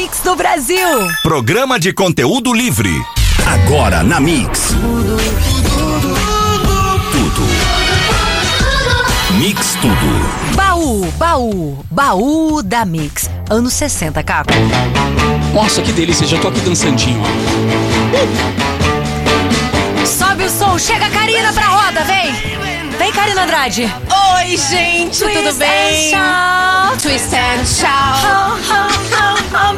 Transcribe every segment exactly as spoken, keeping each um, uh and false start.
Mix do Brasil. Programa de conteúdo livre. Agora na Mix. Tudo. Mix Tudo. Baú, baú, baú da Mix. Anos sessenta, Caco. Nossa, que delícia, já tô aqui dançandinho, ó. Sobe o som, chega a Karina pra roda, vem. Vem, Karina Andrade. Oi, gente, Twist tudo bem? And shout. Twist and shout. Oh, oh, oh, oh,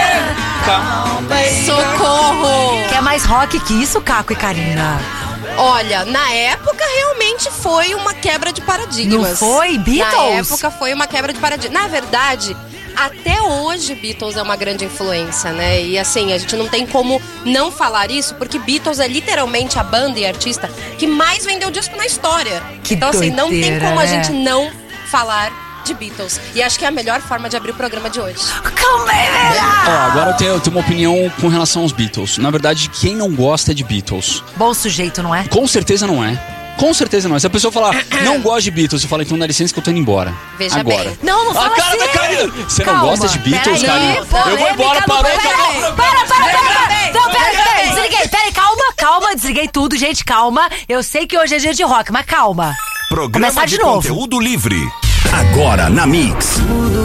baby. Socorro! Quer mais rock que isso, Caco e Karina? Olha, na época realmente foi uma quebra de paradigmas. Não foi? Beatles? Na época foi uma quebra de paradigmas. Na verdade, até hoje Beatles é uma grande influência, né? E assim, a gente não tem como não falar isso, porque Beatles é literalmente a banda e artista que mais vendeu disco na história. Que então assim, não tem doideira, como a né? gente não falar de Beatles. E acho que é a melhor forma de abrir o programa de hoje. Come baby. Ó, agora eu tenho, eu tenho uma opinião com relação aos Beatles. Na verdade, quem não gosta é de Beatles. Bom sujeito, não é? Com certeza não é. Com certeza não é. Se a pessoa falar, não gosto de Beatles, eu falo, então dá licença que eu tô indo embora. Veja agora. bem. Não, não A fala cara assim. da Karina. Você não Calma. gosta de Beatles, Peraí, Karina? pô, Eu vou embora, Érica, parou. não, Para, para, para, para, para. Não, pera, pera, desliguei, pera, calma, calma, desliguei tudo, gente, calma. Eu sei que hoje é dia de rock, mas calma. Programa Começar de de novo. conteúdo livre. Agora na Mix. Tudo.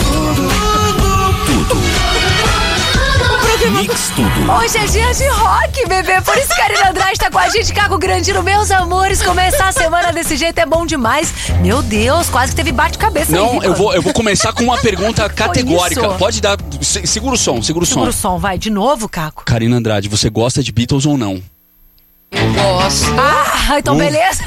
Mix Tudo. Hoje é dia de rock, bebê. Por isso Karina Andrade tá com a gente, Caco Grandino. Meus amores, começar a semana desse jeito é bom demais. Meu Deus, quase que teve bate-cabeça. Não, aí, eu vou, eu vou começar com uma pergunta categórica. isso? Pode dar. se- Segura o som, segura o som. Segura o som, vai. De novo, Caco? Karina Andrade, você gosta de Beatles ou não? Eu gosto, Ah, então beleza.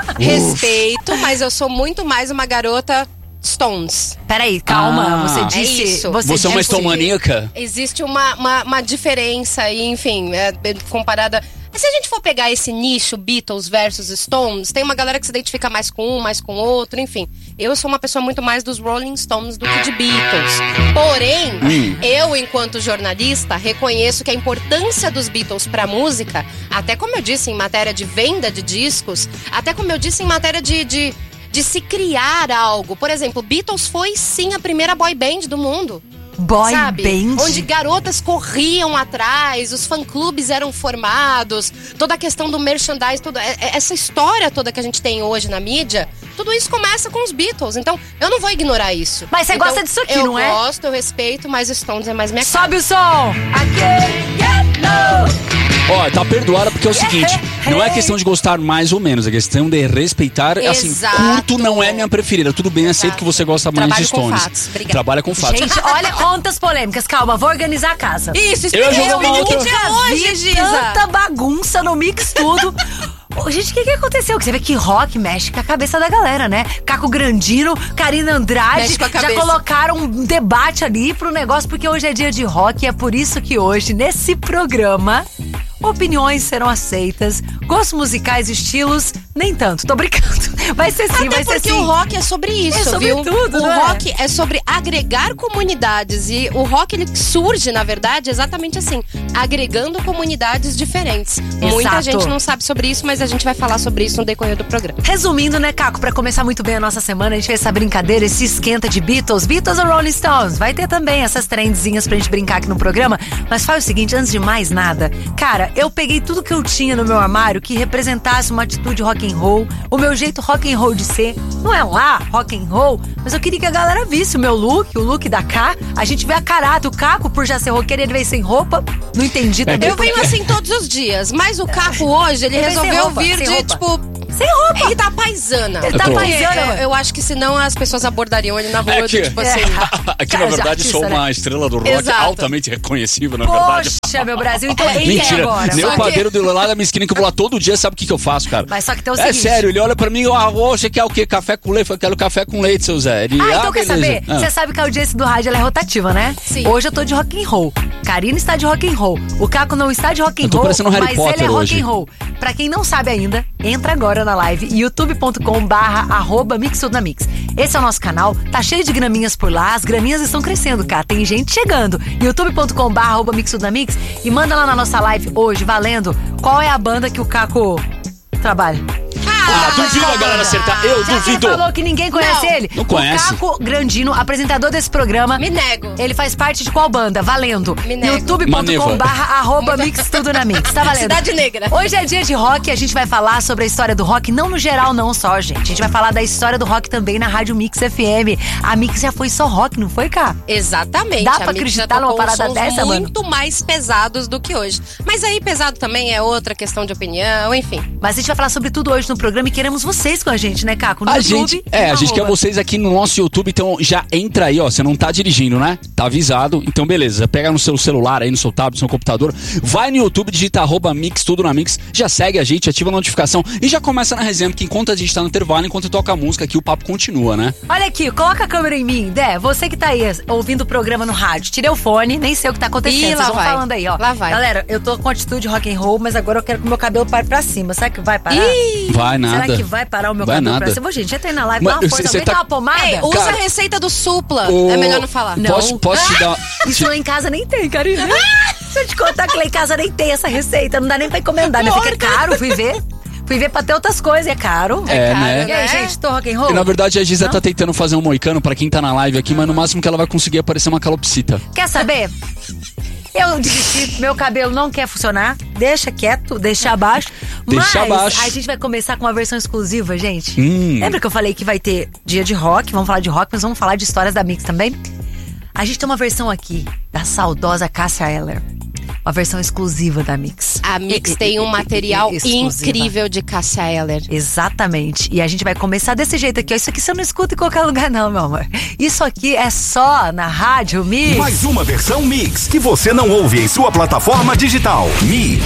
respeito, mas eu sou muito mais uma garota Stones. Peraí, calma. Ah. Você É disse... isso. Você, é uma disse- estomaníaca? Existe uma, uma, uma diferença aí, enfim, é, é, comparada... Se a gente for pegar esse nicho, Beatles versus Stones, tem uma galera que se identifica mais com um, mais com outro, enfim. Eu sou uma pessoa muito mais dos Rolling Stones do que de Beatles. Porém, Hum. eu, enquanto jornalista, reconheço que a importância dos Beatles pra música, até como eu disse em matéria de venda de discos, até como eu disse em matéria de... de de se criar algo. Por exemplo, Beatles foi sim a primeira boy band do mundo. Boy sabe? band? Onde garotas corriam atrás, os fã-clubes eram formados, toda a questão do merchandise, toda essa história toda que a gente tem hoje na mídia, tudo isso começa com os Beatles. Então, eu não vou ignorar isso. Mas você Então, gosta disso aqui, eu não é? Eu gosto, eu respeito, mas Stones é mais minha cara. Sobe o som. I can't get no. Ó, tá perdoada porque é o seguinte, não é questão de gostar mais ou menos, é questão de respeitar, assim, Exato. curto não é minha preferida, tudo bem, aceito Exato. que você gosta mais Trabalho de com Stones. fatos, obrigada. Trabalha com fatos. Gente, olha quantas polêmicas. Calma, vou organizar a casa. Isso, Eu explica jogo uma explica outra- que dia hoje, Vi Giza. tanta bagunça no Mix Tudo. Ô, gente, o que, que aconteceu? Que você vê que rock mexe com a cabeça da galera, né? Caco Grandino, Karina Andrade Mexe com a já cabeça. colocaram um debate ali pro negócio, porque hoje é dia de rock e é por isso que hoje, nesse programa, opiniões serão aceitas, gostos musicais e estilos, nem tanto. Tô brincando. Vai ser sim, Até vai ser porque sim. o rock é sobre isso, É sobre viu? tudo, o não é? rock é sobre agregar comunidades e o rock ele surge, na verdade, exatamente assim, agregando comunidades diferentes. Muita Exato. gente não sabe sobre isso, mas a gente vai falar sobre isso no decorrer do programa. Resumindo, né, Caco, pra começar muito bem a nossa semana, a gente fez essa brincadeira, esse esquenta de Beatles, Beatles ou Rolling Stones. Vai ter também essas trendzinhas pra gente brincar aqui no programa, mas faz o seguinte, antes de mais nada, cara, eu peguei tudo que eu tinha no meu armário que representasse uma atitude rock and roll, o meu jeito rock and roll de ser. Não é lá rock and roll, mas eu queria que a galera visse o meu look, o look da K. A gente vê a caráter, o Caco, por já ser roqueiro, ele veio sem roupa. Não entendi também. Eu venho assim todos os dias, mas o Caco hoje, ele Ele vem sem resolveu roupa, vir sem de, roupa. tipo... sem roupa. Ele tá paisana. Ele tá Eu tô. paisana, Eu, mano. eu acho que senão as pessoas abordariam ele na rua, É do que- tipo assim... Aqui, Cara, na verdade, artista, sou uma né? estrela do rock Exato. altamente reconhecível, na verdade. Poxa, meu Brasil, então quem é Mentira, agora? nem Só o que- padeiro do lá da minha esquina que eu vou lá todo dia sabe o que, que eu faço, cara. Mas só que tem o É seguinte... sério, ele olha pra mim e ah, você quer o quê? Café com leite? Eu quero café com leite, seu Zé. Ele, Ah, então quer beleza. saber? Ah. Você sabe que a audiência do rádio ela é rotativa, né? Sim. Hoje eu tô de rock and roll. Karina está de rock and roll. O Caco não está de rock and Eu tô roll, parecendo um Harry mas Potter ele é rock hoje. and roll. Pra quem não sabe ainda, entra agora na live youtube ponto com barra arroba mix tudo na mix. Esse é o nosso canal, tá cheio de graminhas por lá, as graminhas estão crescendo, cara. Tem gente chegando. youtube ponto com barra arroba mix tudo na mix e manda lá na nossa live hoje, valendo, qual é a banda que o Caco trabalha. Ah, duvido a galera acertar. Eu Já duvido. você falou que ninguém conhece Não. ele? Não conhece. O Caco Grandino, apresentador desse programa. Me nego. Ele faz parte de qual banda? Valendo. Me nego. youtube ponto com Maneva. barra arroba mix tudo na mix. Tá valendo? Cidade Negra. Hoje é dia de rock e a gente vai falar sobre a história do rock, não no geral não só, gente. A gente vai falar da história do rock também na Rádio Mix F M. A Mix já foi só rock, não foi, cá? Exatamente. Dá pra A Mix já acreditar numa tocou parada sons dessa, mano? muito mais pesados do que hoje. Mas aí pesado também é outra questão de opinião, enfim. Mas a gente vai falar sobre tudo hoje no programa e queremos vocês com a gente, né, Caco? No A YouTube. gente, é, a gente quer vocês aqui no nosso YouTube, então já entra aí, ó. Você não tá dirigindo, né? Tá avisado. Então, beleza. Pega no seu celular aí, no seu tablet, no seu computador. Vai no YouTube, digita arroba Mix, tudo na Mix. Já segue a gente, ativa a notificação e já começa na resenha, porque enquanto a gente tá no intervalo, enquanto toca a música aqui, o papo continua, né? Olha aqui, coloca a câmera em mim, Dé. Você que tá aí ouvindo o programa no rádio. Tirei o fone, nem sei o que tá acontecendo. Ih, Vocês lá vão vai. falando aí, ó. Lá vai. Galera, eu tô com atitude rock and roll, mas agora eu quero que o meu cabelo pare pra cima. Será que vai parar? Ih, Vai nada. Será que vai parar o meu Vai cabelo nada. pra cima? Ô, gente, entra aí na live, Mas dá uma força. cê- cê Alguém tá- dá uma pomada? Ei, usa Cara, a receita do Supla. o- É melhor não falar. Não. Posso, posso te dar... Isso lá em casa nem tem, Karine. Se eu te contar que lá em casa nem tem essa receita, não dá nem pra encomendar. Né? Fica caro, fui ver. Fui ver pra ter outras coisas, é caro. É, caro, né? E aí, né? gente, tô rock and roll? E, na verdade, a Giza Não? tá tentando fazer um moicano pra quem tá na live aqui, mas no máximo que ela vai conseguir aparecer uma calopsita. Quer saber? Eu desisti, meu cabelo não quer funcionar. Deixa quieto, deixa abaixo. Deixa Mas abaixo. a gente vai começar com uma versão exclusiva, gente. Hum. Lembra que eu falei que vai ter dia de rock? Vamos falar de rock, mas vamos falar de histórias da Mix também? A gente tem uma versão aqui da saudosa Cássia Eller. Uma versão exclusiva da Mix. A Mix E- tem um e- material e- exclusiva. incrível de Cássia Eller. Exatamente. E a gente vai começar desse jeito aqui. Ó. Isso aqui você não escuta em qualquer lugar, não, meu amor. Isso aqui é só na Rádio Mix. Mais uma versão Mix que você não ouve em sua plataforma digital. Mix.